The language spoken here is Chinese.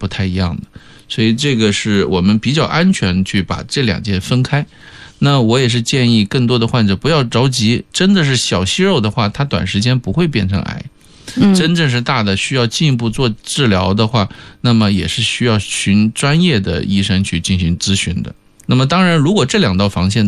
不太一样的，所以这个是我们比较安全去把这两件分开。那我也是建议更多的患者不要着急，真的是小息肉的话，它短时间不会变成癌。真正是大的需要进一步做治疗的话，那么也是需要寻专业的医生去进行咨询的。那么当然，如果这两道防线